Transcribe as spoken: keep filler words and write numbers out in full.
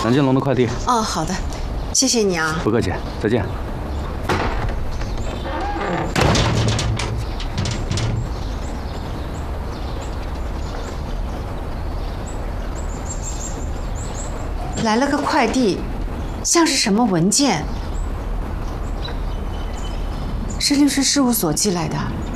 南京龙的快递。 哦，好的，谢谢你啊。 不客气，再见。 来了个快递，像是什么文件？是律师事务所寄来的。